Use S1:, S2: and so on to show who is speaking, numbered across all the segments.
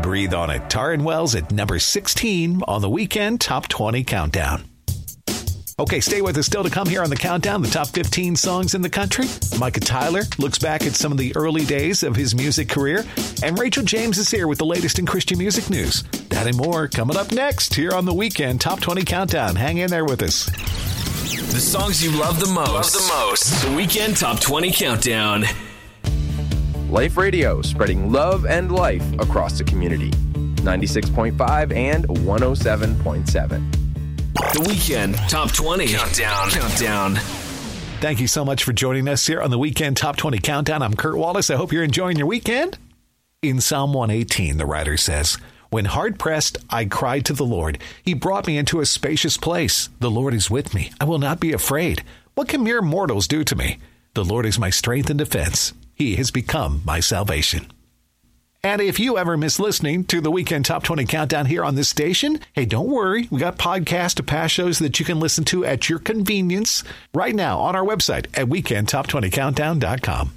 S1: Breathe on It. Taryn Wells at number 16 on the Weekend Top 20 Countdown. Okay, stay with us. Still to come here on the countdown, the top 15 songs in the country. Micah Tyler looks back at some of the early days of his music career. And Rachel James is here with the latest in Christian music news. That and more coming up next here on the Weekend Top 20 Countdown. Hang in there with us.
S2: The songs you love the most. The Weekend Top 20 Countdown.
S3: Life Radio, spreading love and life across the community. 96.5 and 107.7.
S2: The Weekend Top 20 Countdown.
S1: Thank you so much for joining us here on the Weekend Top 20 Countdown. I'm Kurt Wallace. I hope you're enjoying your weekend. In Psalm 118, the writer says, "When hard-pressed, I cried to the Lord. He brought me into a spacious place. The Lord is with me. I will not be afraid. What can mere mortals do to me? The Lord is my strength and defense. He has become my salvation." And if you ever miss listening to the Weekend Top 20 Countdown here on this station, hey, don't worry. We got podcasts of past shows that you can listen to at your convenience right now on our website at weekendtop20countdown.com.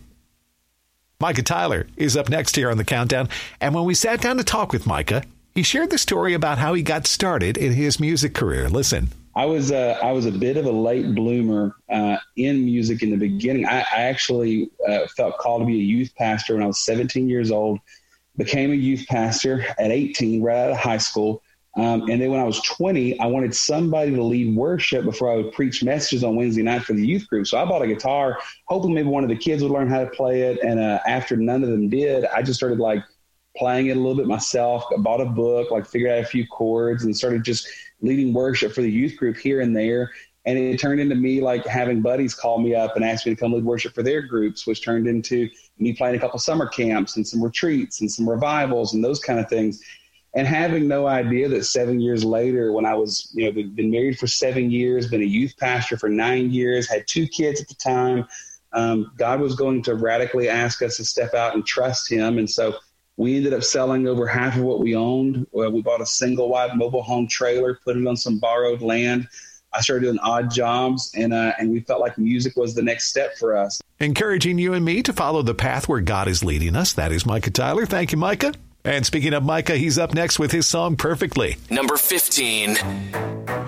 S1: Micah Tyler is up next here on the countdown. And when we sat down to talk with Micah, he shared the story about how he got started in his music career. Listen.
S4: I was a bit of a late bloomer in music in the beginning. I actually felt called to be a youth pastor when I was 17 years old. Became a youth pastor at 18, right out of high school. And then when I was 20, I wanted somebody to lead worship before I would preach messages on Wednesday night for the youth group. So I bought a guitar, hoping maybe one of the kids would learn how to play it. And after none of them did, I just started playing it a little bit myself. I bought a book, figured out a few chords and started just leading worship for the youth group here and there. And it turned into me having buddies call me up and ask me to come lead worship for their groups, which turned into me playing a couple summer camps and some retreats and some revivals and those kind of things. And having no idea that 7 years later, when I was, been married for 7 years, been a youth pastor for 9 years, had 2 kids at the time, God was going to radically ask us to step out and trust him. And so we ended up selling over half of what we owned. We bought a single wide mobile home trailer, put it on some borrowed land. I started doing odd jobs, and we felt like music was the next step for us.
S1: Encouraging you and me to follow the path where God is leading us. That is Micah Tyler. Thank you, Micah. And speaking of Micah, he's up next with his song Perfectly.
S2: Number 15.